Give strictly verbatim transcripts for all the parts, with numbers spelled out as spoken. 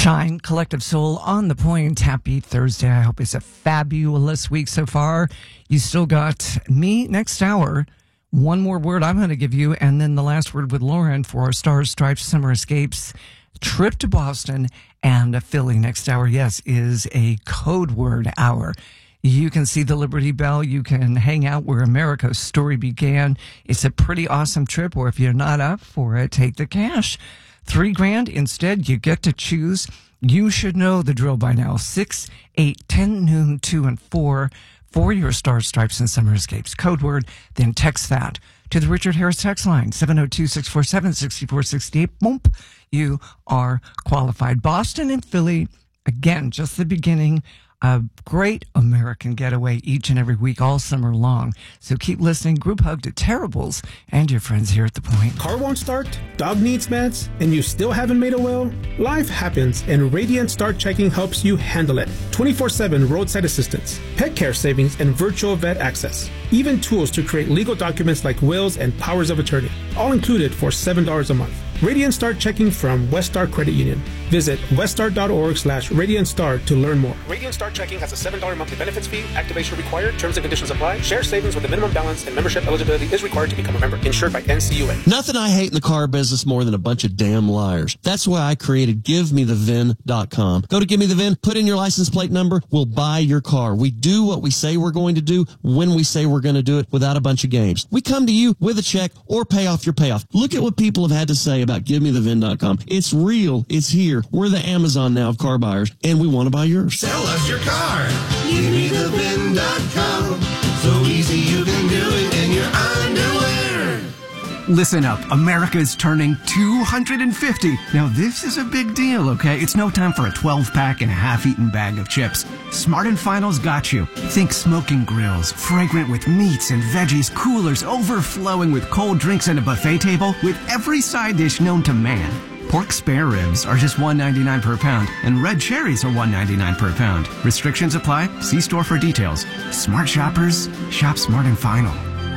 Shine, Collective Soul on the point. Happy Thursday. I hope it's a fabulous week so far. You still got me next hour. One more word I'm going to give you, and then the last word with Lauren for our Stars, Stripes, Summer Escapes trip to Boston and Philly next hour. Yes, is a code word hour. You can see the Liberty Bell. You can hang out where America's story began. It's a pretty awesome trip, or if you're not up for it, take the cash. Three grand. Instead, you get to choose. You should know the drill by now. Six, eight, ten, noon, two, and four for your Stars, Stripes, and Summer Escapes. Code word, then text that to the Richard Harris text line, seven oh two, six four seven, six four six eight. Boom. You are qualified. Boston and Philly, again, just the beginning. A great American getaway each and every week all summer long. So keep listening. Group hug to Terribles and your friends here at The Point. Car won't start, dog needs meds, and you still haven't made a will? Life happens, and Radiant Start Checking helps you handle it. twenty-four seven roadside assistance, pet care savings, and virtual vet access. Even tools to create legal documents like wills and powers of attorney. All included for seven dollars a month. Radiant Start Checking from Westar Credit Union. Visit westar.org slash Radiant Start to learn more. Radiant Start Checking has a seven dollars monthly benefits fee. Activation required. Terms and conditions apply. Share savings with a minimum balance and membership eligibility is required to become a member. Insured by N C U A. Nothing I hate in the car business more than a bunch of damn liars. That's why I created give me the V I N dot com. Go to Give Me The V I N, put in your license plate number, we'll buy your car. We do what we say we're going to do when we say we're going to do it without a bunch of games. We come to you with a check or pay off your payoff. Look at what people have had to say about Give Me The V I N dot com. It's real. It's here. We're the Amazon now of car buyers, and we want to buy yours. Sell us your car. Give me the V I N dot com. So easy you can do it in your underwear. Listen up. America is turning two hundred fifty. Now, this is a big deal, okay? It's no time for a twelve-pack and a half-eaten bag of chips. Smart and Final's got you. Think smoking grills, fragrant with meats and veggies, coolers overflowing with cold drinks, and a buffet table with every side dish known to man. Pork spare ribs are just one ninety-nine per pound, and red cherries are one ninety-nine per pound. Restrictions apply. See store for details. Smart shoppers, shop Smart and Final.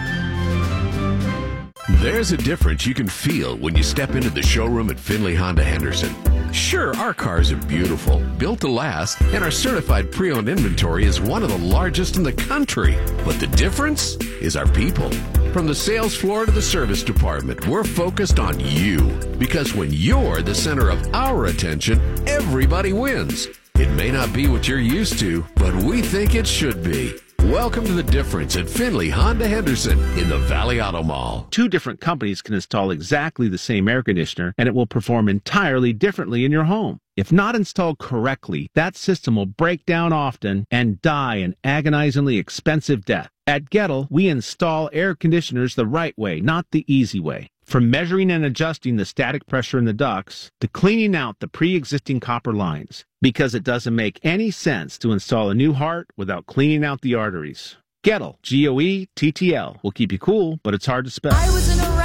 There's a difference you can feel when you step into the showroom at Finley Honda Henderson. Sure, our cars are beautiful, built to last, and our certified pre-owned inventory is one of the largest in the country. But the difference is our people. From the sales floor to the service department, we're focused on you. Because when you're the center of our attention, everybody wins. It may not be what you're used to, but we think it should be. Welcome to The Difference at Finley Honda Henderson in the Valley Auto Mall. Two different companies can install exactly the same air conditioner, and it will perform entirely differently in your home. If not installed correctly, that system will break down often and die an agonizingly expensive death. At Gettle, we install air conditioners the right way, not the easy way. From measuring and adjusting the static pressure in the ducts to cleaning out the pre-existing copper lines, because it doesn't make any sense to install a new heart without cleaning out the arteries. Gettle, G O E T T L, will keep you cool, but it's hard to spell. I was